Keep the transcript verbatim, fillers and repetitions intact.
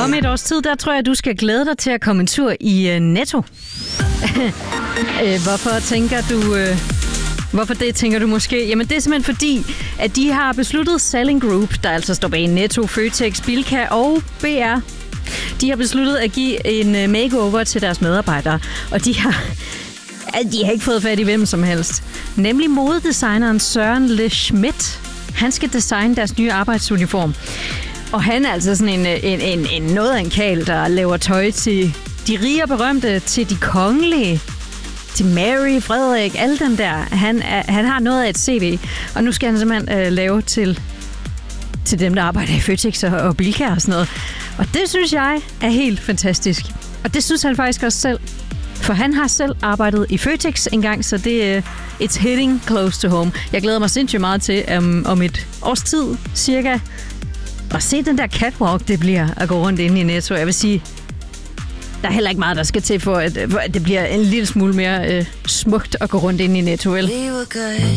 Om et års tid, der tror jeg, du skal glæde dig til at komme en tur i uh, Netto. Hvorfor tænker du... Uh, hvorfor det, tænker du måske? Jamen, det er simpelthen fordi, at de har besluttet Salling Group, der altså står bag Netto, Føtex, Bilka og B R. De har besluttet at give en makeover til deres medarbejdere, og de har... De har ikke fået fat i hvem som helst. Nemlig modedesigneren Søren Le Schmidt. Han skal designe deres nye arbejdsuniform. Og han er altså sådan en, en, en, en noget af en kæl, der laver tøj til de rige og berømte, til de kongelige, til Mary, Frederik, alle dem der. Han, er, han har noget af et C V, og nu skal han simpelthen øh, lave til, til dem, der arbejder i Føtex og, og Bilka og sådan noget. Og det synes jeg er helt fantastisk. Og det synes han faktisk også selv. For han har selv arbejdet i Føtex engang, så det er uh, it's hitting close to home. Jeg glæder mig sindssygt meget til um, om et års tid cirka at se den der catwalk, det bliver at gå rundt inde i Netto. Jeg vil sige, der er heller ikke meget, der skal til for, at, for at det bliver en lille smule mere uh, smukt at gå rundt inde i Netto, vel?